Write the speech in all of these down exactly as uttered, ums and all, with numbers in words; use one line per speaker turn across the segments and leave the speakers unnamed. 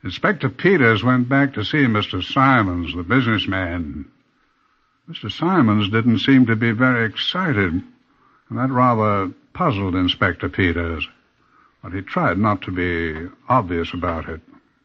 Inspector Peters went back to see Mister Simons, the businessman. Mister Simons didn't seem to be very excited, and that rather puzzled Inspector Peters. But he tried not to be obvious about it.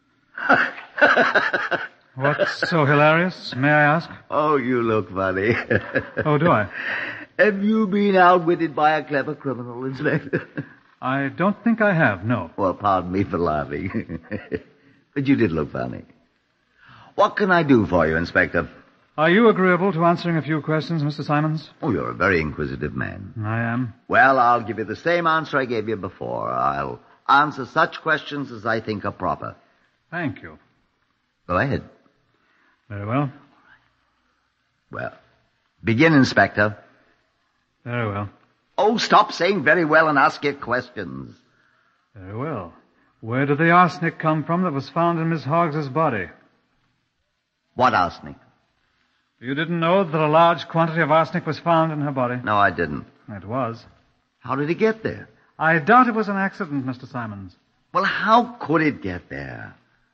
What's so hilarious, may I ask?
Oh, you look funny.
Oh, do I?
Have you been outwitted by a clever criminal, Inspector?
I don't think I have, no.
Well, pardon me for laughing. But you did look funny. What can I do for you, Inspector?
Are you agreeable to answering a few questions, Mister Simons?
Oh, you're a very inquisitive man.
I am.
Well, I'll give you the same answer I gave you before. I'll answer such questions as I think are proper.
Thank you.
Go ahead.
Very well.
Well, begin, Inspector.
Very well.
Oh, stop saying very well and ask your questions.
Very well. Where did the arsenic come from that was found in Miss Hoggs's body?
What arsenic?
You didn't know that a large quantity of arsenic was found in her body?
No, I didn't.
It was.
How did it get there?
I doubt it was an accident, Mister Simons.
Well, how could it get there?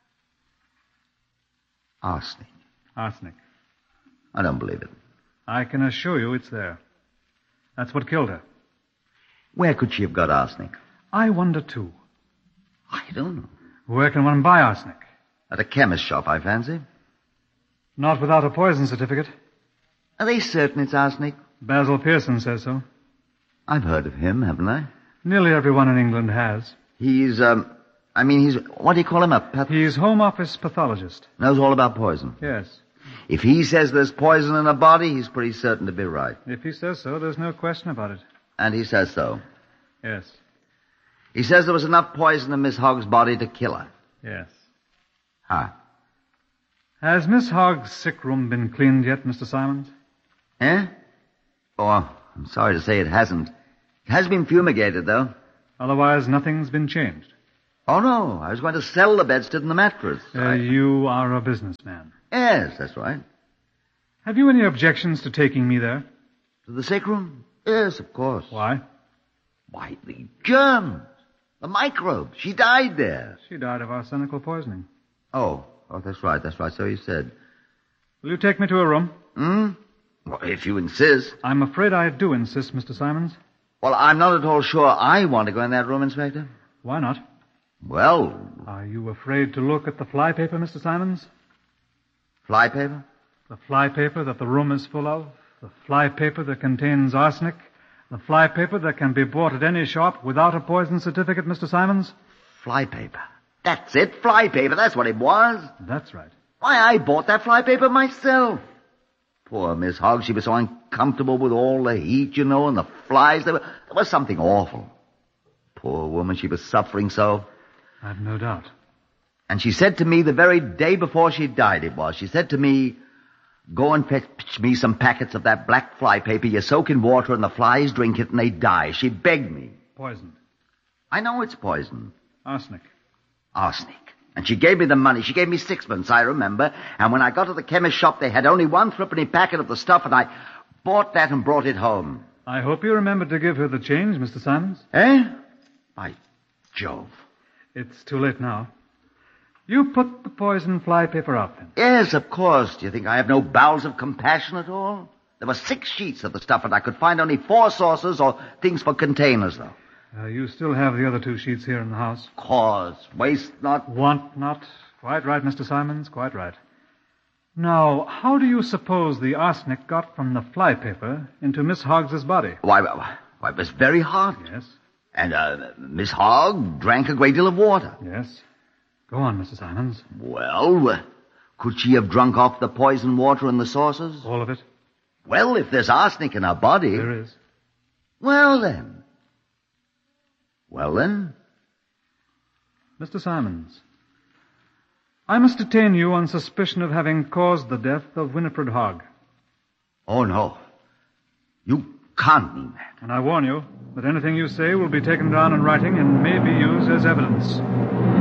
Arsenic.
Arsenic.
I don't believe it.
I can assure you it's there. That's what killed her.
Where could she have got arsenic?
I wonder, too.
I don't know.
Where can one buy arsenic?
At a chemist shop, I fancy.
Not without a poison certificate.
Are they certain it's arsenic?
Basil Pearson says so.
I've heard of him, haven't I?
Nearly everyone in England has.
He's, um, I mean, he's, what do you call him, a path...
He's Home Office pathologist.
Knows all about poison.
Yes.
If he says there's poison in a body, he's pretty certain to be right.
If he says so, there's no question about it.
And he says so.
Yes.
He says there was enough poison in Miss Hogg's body to kill her.
Yes.
Huh.
Has Miss Hogg's sick room been cleaned yet, Mister Simons?
Eh? Oh, I'm sorry to say it hasn't. It has been fumigated, though.
Otherwise, nothing's been changed.
Oh, no. I was going to sell the bedstead and the mattress.
Uh,
I...
You are a businessman.
Yes, that's right.
Have you any objections to taking me there?
To the sick room? Yes, of course.
Why?
Why, the germs. The microbes. She died there.
She died of arsenical poisoning.
Oh, oh, that's right, that's right. So you said.
Will you take me to a room?
Hmm? Well, if you insist.
I'm afraid I do insist, Mister Simons.
Well, I'm not at all sure I want to go in that room, Inspector.
Why not?
Well...
Are you afraid to look at the flypaper, Mister Simons?
Flypaper?
The flypaper that the room is full of. The flypaper that contains arsenic. The flypaper that can be bought at any shop without a poison certificate, Mister Simons.
Flypaper. That's it, flypaper. That's what it was.
That's right.
Why, I bought that flypaper myself. Poor Miss Hogg, she was so uncomfortable with all the heat, you know, and the flies. There, were, there was something awful. Poor woman, she was suffering so.
I've no doubt.
And she said to me the very day before she died it was, she said to me, go and fetch me some packets of that black flypaper. You soak in water and the flies drink it and they die. She begged me.
Poisoned.
I know it's poison.
Arsenic.
Arsenic. And she gave me the money. She gave me sixpence, I remember. And when I got to the chemist shop, they had only one threepenny packet of the stuff, and I bought that and brought it home.
I hope you remembered to give her the change, Mister Simons.
Eh? By Jove.
It's too late now. You put the poison flypaper out, then?
Yes, of course. Do you think I have no bowels of compassion at all? There were six sheets of the stuff, and I could find only four saucers or things for containers, though.
Uh, you still have the other two sheets here in the house.
Of course. Waste not.
Want not. Quite right, Mister Simons. Quite right. Now, how do you suppose the arsenic got from the flypaper into Miss Hoggs's body?
Why, why, why, it was very hot.
Yes.
And, uh, Miss Hogg drank a great deal of water.
Yes. Go on, Mister Simons.
Well, uh, could she have drunk off the poison water in the saucers?
All of it?
Well, if there's arsenic in her body...
There is.
Well, then. Well, then?
Mister Simons, I must detain you on suspicion of having caused the death of Winifred Hogg.
Oh, no. You can't mean that.
And I warn you that anything you say will be taken down in writing and may be used as evidence.